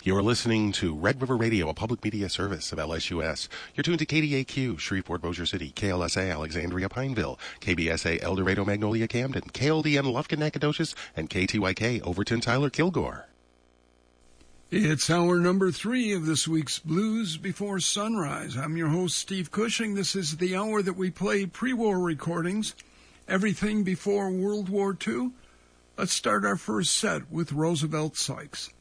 You're listening to Red River Radio, a public media service of LSUS. You're tuned to KDAQ, Shreveport, Bossier City, KLSA, Alexandria, Pineville, KBSA, El Dorado, Magnolia, Camden, KLDN, Lufkin, Nacogdoches, and KTYK, Overton, Tyler, Kilgore. It's hour number 3 of this week's Blues Before Sunrise. I'm your host, Steve Cushing. This is the hour that we play pre-war recordings, everything before World War II. Let's start our first set with Roosevelt Sykes.